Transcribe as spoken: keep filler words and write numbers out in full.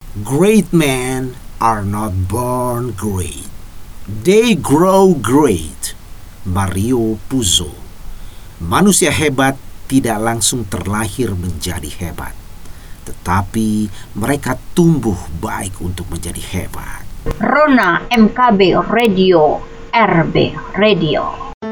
Great men are not born great. They grow great. Mario Puzo. Manusia hebat tidak langsung terlahir menjadi hebat, tetapi mereka tumbuh baik untuk menjadi hebat. Rona M K B Radio, R B Radio.